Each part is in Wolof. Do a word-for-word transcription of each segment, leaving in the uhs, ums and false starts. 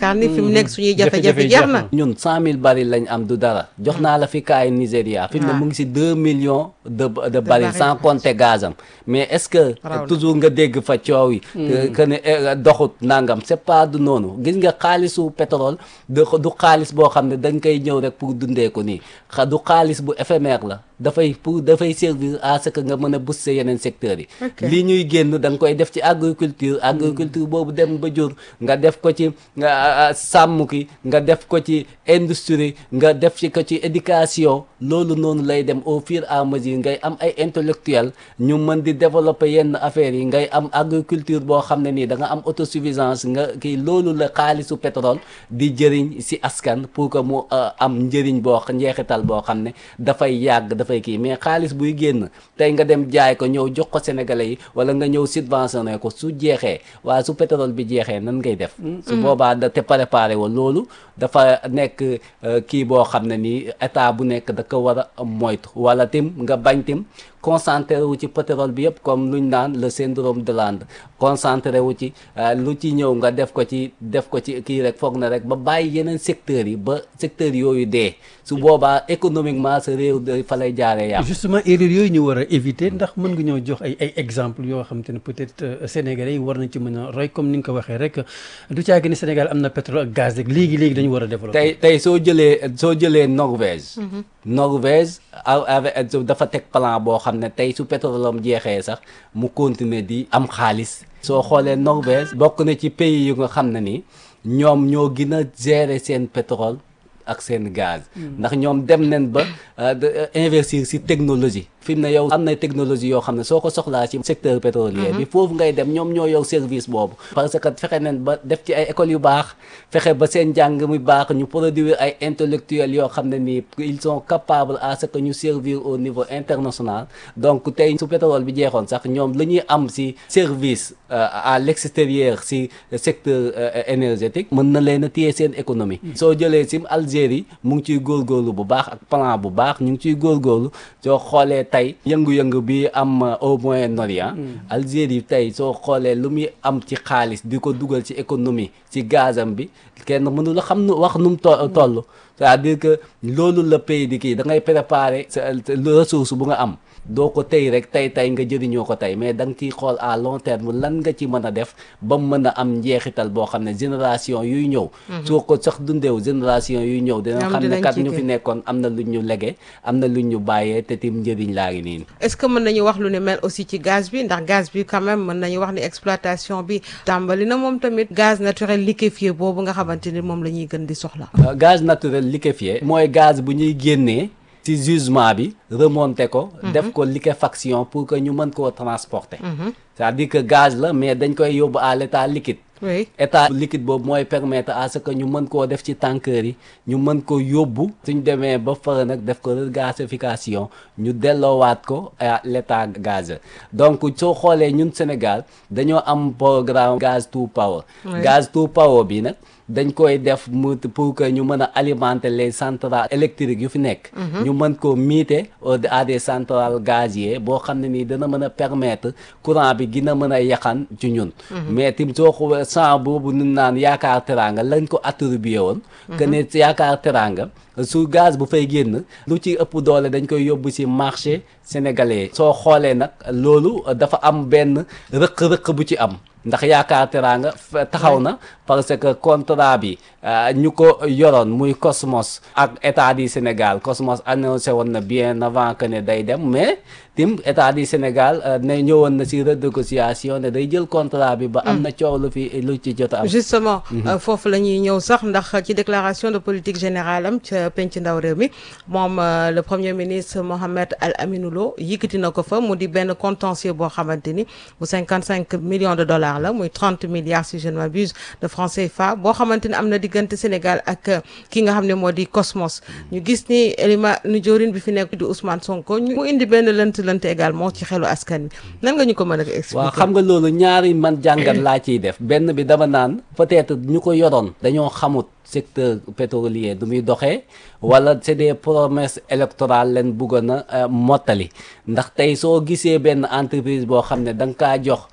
yaakaar ni fi mu nekk suñuy jafe-jafe jeex na. ñun cent mille baril lañ am du dara jox naa la fi kaay Nigéria fi mu ne mu ngi si deux millions de de baril sans compter gazam mais est-ce que toujours nga dégg fa coow yi que ne doxut nangam c'est pas du noonu gis nga xaalisu pétrole du du xaalis boo xam ne dañ koy ñëw rek pour dundee ko nii du xaalis bu éphémère la dafay pour dafay servir à ce que nga mën a booster yeneen secteurs yi li ñuy génn da nga koy def ci agriculture agriculture boobu dem ba jur nga def ko ci sàmm ki nga def ko ci industrie nga def ci ko ci éducation loolu noonu lay dem au fur et à mesure ngay am ay intellectuel ñu mën di développer yenn affaires yi ngay am agriculture boo xam ne nii da nga am autosuffisance nga kii loolu la xaalisu pétrole di jëriñ si askan pour que mu am njëriñ boo njeexital boo xam ne dafay yàgg dafay kii mais xaalis buy génn tey nga dem jaay ko ñëw jox ko sénégalais yi wala nga ñëw subventionné ko su jeexee waaye su pétrole bi jeexee nan ngay def su boobaa da te préparé wa loolu dafa nekk kii boo xam ne nii état bu nekk da ko war a moytu wala tim nga bañ tim concentré wu ci pétrole bi yëpp comme luñ naan le syndrome de Lande concentré wu ci lu ci ñëw nga def ko ci def ko ci kii rek foog na rek ba bàyyi yeneen secteurs yi ba secteurs yooyu dee su boobaa économiquement sa réew fa lay jaaree yàqu. justement erreur yooyu ñu war a éviter ndax mën nga ñoo jox ay ay exemples yoo xam te ne peut-être sénégalais yi war nañ ci mën a roy comme ni nga ko waxee rek du caagi ni Sénégal am na pétrole ak gaz rek léegi léegi dañu war a développer. tey tey soo jëlee soo jëlee Norvège. Norvège avec dafa teg plan boo xam ne tey su pétrole am jeexee sax mu continuer di am xaalis. soo xoolee Norvège bokk na ci pays yu nga xam ne ni ñoom ñoo gën a gérer seen pétrole ak seen gaz. ndax ñoom dem nañ ba investir ci technologie. fi mu ne yow am na technologie yoo xam ne soo ko soxlaa ci secteur pétrolier bi foofu ngay dem ñoom ñoo yow service boobu parce que fexe nañ ba def ci ay écoles yu baax fexe ba seen njàng muy baax ñu produire ay intellectuels yoo xam ne nii ils sont capables à ce que ñu servir au niveau international donc tey su pétrole bi jeexoon sax ñoom la ñuy am ci service à l'extérieur ci secteur énergétique mën na leen a téye seen économie soo jëlee ci Algérie mu ngi ciy góorgóorlu bu baax ak plan bu baax ñu ngi ciy góorgóorlu soo xoolee tey yëngu-yëngu bi am au Moyen-Orient Algérie tey soo xoolee lu muy am ci xaalis di ko dugal ci économie ci gazam bi kenn mënu la xam nu wax nu mu toll c'est-à-dire que loolu la pays di kii da ngay préparer sa ressource bu nga am doo ko tey rek tey tey nga jëriñoo ko tey mais da nga ciy xool à long terme lan nga ci mën a def ba mën a am njeexital boo xam ne génération yuy ñëw soo ko sax dundeew génération yuy ñëw dina xam ne kat ñu fi nekkoon am na luñ ñu lege am na luñ ñu bàyyee te tim njëriñ laa ngi nii. est-ce que mën nañu wax lu ne mel aussi ci gaz bi ndax gaz bi quand même mën nañu wax ni exploitation bi tàmbali na moom tamit gaz naturel liquéfié boobu nga xamante ni moom la ñuy gën di soxla. gaz naturel liquéfié mooy gaz bu ñuy génnee ci jugement bi remonter ko def ko liquéfaction pour que ñu mën koo transporter c'est-à-dire que gaz la mais dañ koy yóbbu à l'état liquide oui état liquide boobu mooy permettre à ce que ñu mën koo def ci tankers yi ñu mën ko yóbbu suñ demee ba fara nag def ko regasification ñu delloowaat ko à l'état gazeux donc soo xoolee ñun Sénégal dañoo am programme gaz to power gaz to power bi nag dañ koy def mu pour que ñu mën a alimenter les centrales électriques yu fi nekk ñu mën ko miite à des centrales gazières boo xam ne nii dana mën a permettre courant bi gën a mën a yaxan ci ñun mais tim soo ko sang boobu nun naan yaakaar teranga lañ ko attribué woon que ne yaakaar teranga su gaz bu fay génn lu ci ëpp doole dañ koy yóbbu ci marché sénégalais soo xoolee nag loolu dafa am benn rëq-rëq bu ci am ndax yaakaar teranga taxaw na parce que contrat bi ñu ko yoroon muy Cosmos ak état du Sénégal Cosmos annoncé woon na bien avant que ne day dem mais tim état du Sénégal ne ñëwoon na ci renégociation ne day jël contrat bi ba am na coow lu fi lu ci jot a am justement foofu la ñuy ñëw sax ndax ci déclaration de politique générale am ca penc ndaw réew mi moom le premier ministre Mohamed Al Aminou Lo yëkkati na ko fa mu di benn contentieux boo xamante ni bu cinquante cinq millions de dollars la muy trente milliards si je ne m'abuse de francs C F A boo xamante ni am na diggante Sénégal ak ki nga xam ne moo di Cosmos ñu gis ni Elima nu jawriñ bi fi nekk di Ousmane Sonko ñu mu indi benn lënt lënt également ci xelu askan bi nan nga ñu ko mën a expliquer. waaw xam nga loolu ñaari man jàngat laa ciy def benn bi dama naan peut-être ñu ko yoroon dañoo xamut secteur pétrolier du muy doxee wala c'est des promesses électorales leen bëggoon a mottali ndax tey soo gisee benn entreprise boo xam ne da nga kaa jox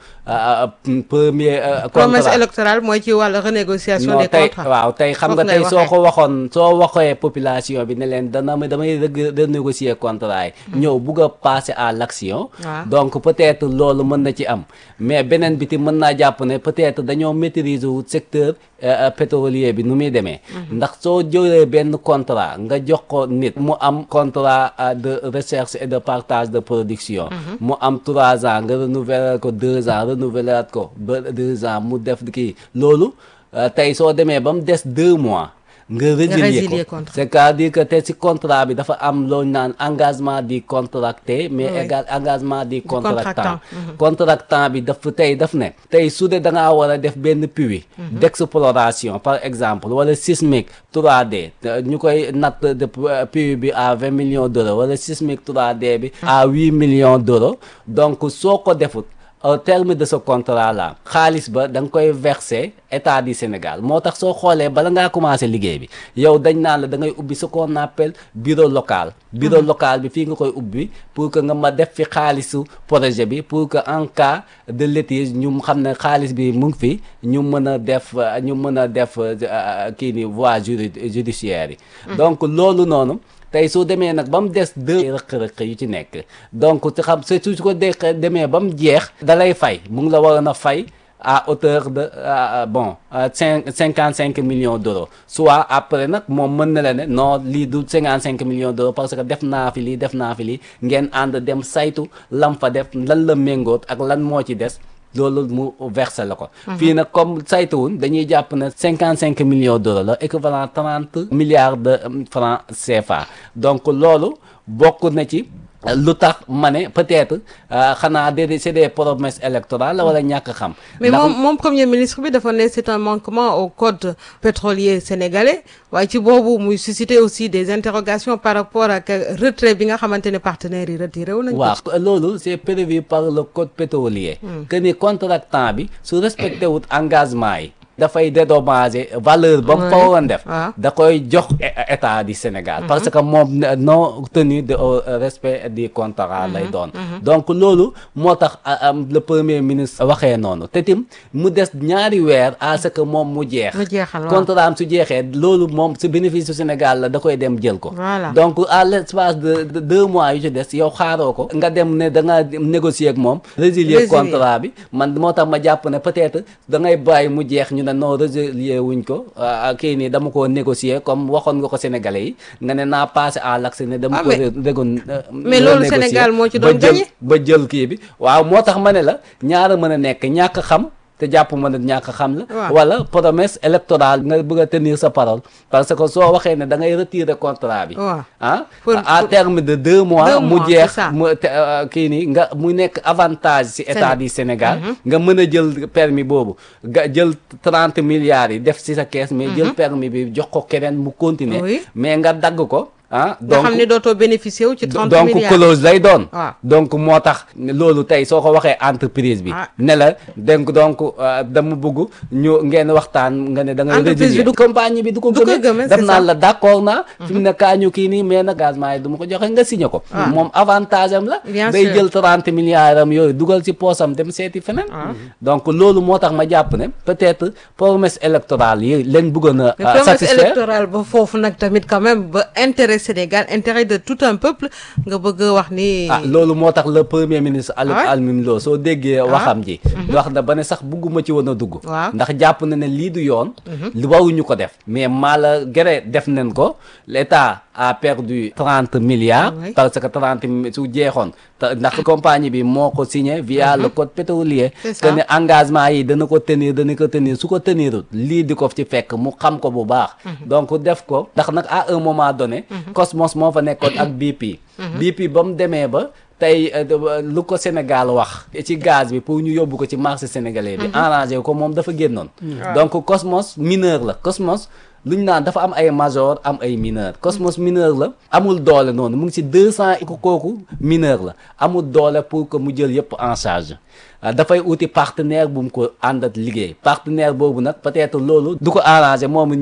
premier contrat promesse électorale mooy ci wàllu renégociation des contrats. waaw tey xam nga tey soo ko waxoon soo waxee population bi ne leen dana damay renégocier contrat yi ñëw bugg a passer à l'action donc peut-être loolu mën na ci am mais beneen bi ti mën naa jàpp ne peut-être dañoo maîtriser wu secteur pétrolier bi nu muy demee ndax soo jëlee benn contrat nga jox ko nit mu am contrat de recherche et de partage de production mu am trois ans nga renouveler ko deux ans renouveler ko ba deux ans mu def kii loolu tey soo demee ba mu des deux mois nga résilier ko c'est-à-dire que te ci contrat bi dafa am loolu naan engagement du contracté mais égal engagement du contractant contractant bi daf tey daf ne tey su dee da ngaa war a def benn puits d'exploration par exemple wala sismique trois D ñu koy natt de puits bi à vingt millions d'euros wala sismique trois D bi à huit millions d'euros donc soo ko defut au terme de ce contrat là xaalis ba da nga koy verser état du Sénégal moo tax soo xoolee bala ngaa commencer liggéey bi yow dañ naan la da ngay ubbi ce qu'on appelle bureau local bureau local bi fii nga koy ubbi pour que nga ma def fi xaalisu projet bi pour que en cas de litige ñu xam ne xaalis bi mu ngi fi ñu mën a def ñu mën a def kii ni voie judiciaire yi donc loolu noonu tey soo demee nag ba mu des deux rëq-rëq yu ci nekk donc ci xam surtout su ko de demee ba mu jeex da lay fay mu ngi la waroon a fay à hauteur de bon cinq cinquante cinq millions d'euros soit après nag moom mën na la ne non lii du cinquante cinq millions d'euros parce que def naa fi lii def naa fi lii ngeen ànd dem saytu lam fa def lan la méngoot ak lan moo ci des loolu mu versé la ko fii nag comme saytuwun dañuy jàpp ne cinquante cinq millions d'euros la équivalent trente milliards de francs C F A donc loolu bokk na ci lu tax ma ne peut-être xanaa déedéet c'est des promesses électorales la wala ñàkk xam. mais moom moom premier ministre bi dafa ne c'est un manquement au code pétrolier sénégalais waaye ci boobu muy susciter aussi des interrogations par rapport ak retrait bi nga xamante ne partenaires yi retiré wu nañ ko. waaw loolu c'est prévu par le code pétrolier. que ni contractant bi su respecté wut engagement yi. dafay dédommager valeur ba mu fa woon def da koy jox état du Sénégal parce que moom non tenu de respect du contrat lay doon donc loolu moo tax le premier ministre waxee noonu te tim mu des ñaari weer à ce que moom mu jeex contrat am su jeexee loolu moom su bénéfice su Sénégal la da koy dem jël ko donc à l'espace de deux mois yu ci des yow xaaroo ko nga dem ne da nga négocier ak moom résilier contrat bi man moo tax ma jàpp ne peut-être da ngay bàyyi mu jeex ñu ne non résilier wuñ ko kii nii dama ko négocier comme waxoon nga ko Sénégalais yi nga ne naa passer à l'action ne dama ko dégoon mais loolu Sénégal moo ci doon gagné ba jël kii bi waaw moo tax ma ne la ñaara mën a nekk ñàkk xam te jàpp ma ne ñàkk xam la wala promesse électorale nga bëgg a tenir sa parole parce que soo waxee ne da ngay retirer contrat bi ah à terme de deux mois mu jeex mu kii nii nga mu nekk avantage ci état du Sénégal nga mën a jël permis boobu nga jël trente milliards yi def ci sa caisse mais jël permis bi jox ko keneen mu continuer mais nga dagg ko ah donc nga xam ne dootoo bénéficier wu ci trente donc milliards clause lay doon donc moo tax loolu tey soo ko waxee entreprise bi ne la donc donc dama bëgg ñu ngeen waxtaan nga ne da nga résilier du compagnie bi du ko gëmee def naa la d'accord naa fi mu ne kaa ñu kii nii mais nag engagement yi du ma ko joxe nga signé ko moom avantage am la day jël trente milliards am yooyu dugal ci poosam dem seeti feneen donc loolu moo tax ma jàpp ne peut-être promesse électorale yi leen bëggoon a promesse électorale ba foofu nag tamit quand même ba intérêt Sénégal intérêt de tout un peuple nga bëgg a wax ni. ah loolu moo tax le premier ministre Aliou Almim Lo soo déggee waxam ji wax na ba ne sax bugguma ci woon a dugg ndax jàpp na ne lii du yoon li waruñu ko def mais malgré def nañ ko l'État a perdu trente milliards parce que trente su jeexoon ndax compagnie bi moo ko signé via le code pétrolier que ne engagement yi dana ko tenir dana ko tenir su ko tenirut lii di ko ci fekk mu xam ko bu baax donc def ko ndax nag à un moment donné Cosmos moo fa nekkoon ak B P B P ba mu demee ba tey lu ko Sénégal wax ci gaz bi pour ñu yóbbu ko ci marché sénégalais bi arrangé ko moom dafa génnoon donc Cosmos mineur la Cosmos lu ñu naan dafa am ay major am ay mineur Cosmos mineur la amul doole noonu mu ngi ci deux cent kooku mineur la amul doole pour que mu jël yëpp en charge dafay uti partenaire bu mu ko àndat liggéey partenaire boobu nag peut-être loolu du ko arrangé moomu ñëwut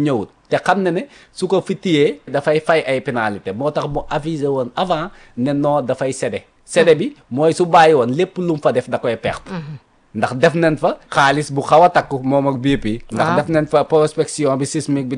te xam na ne su ko fi téyee dafay fay ay pénalité moo tax mu avisé woon avant ne non dafay cédé cédé bi mooy su bàyyi woon lépp lu mu fa def da koy perte ndax def nañ fa xaalis bu xaw a takku moom ak B P ndax def nañ fa prospection bi sismique bi